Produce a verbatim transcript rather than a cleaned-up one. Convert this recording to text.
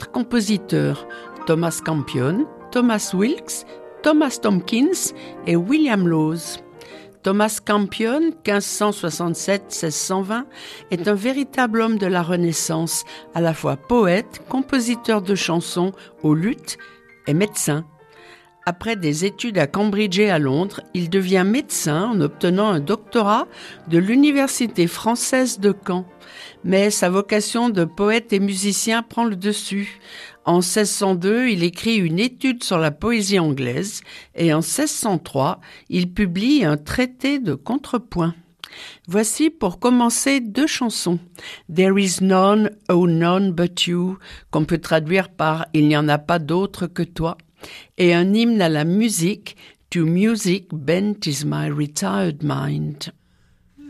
quatre compositeurs, Thomas Campion, Thomas Wilkes, Thomas Tomkins et William Lowes. Thomas Campion, quinze cent soixante-sept à seize cent vingt, est un véritable homme de la Renaissance, à la fois poète, compositeur de chansons au luth et médecin. Après des études à Cambridge et à Londres, il devient médecin en obtenant un doctorat de l'Université française de Caen. Mais sa vocation de poète et musicien prend le dessus. En seize cent deux, il écrit une étude sur la poésie anglaise et en seize cent trois, il publie un traité de contrepoint. Voici pour commencer deux chansons. There is none, oh none but you, qu'on peut traduire par Il n'y en a pas d'autre que toi, et un hymne à la musique, To music bent is my retired mind.